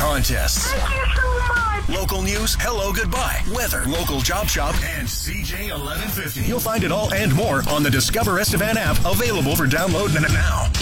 contests. Thank you so much. Local news, hello, goodbye, weather, local job shop, and CJ 1150. You'll find it all and more on the Discover Estevan app, available for download now.